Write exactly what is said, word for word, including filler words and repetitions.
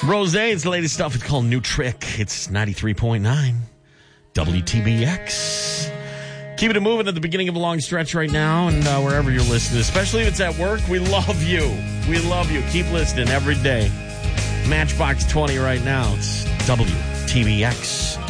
Rose, it's the latest stuff. It's called New Trick. It's ninety-three point nine W T B X. Keep it moving at the beginning of a long stretch right now, and uh, wherever you're listening, especially if it's at work, we love you. We love you. Keep listening every day. Matchbox twenty right now. It's W T B X.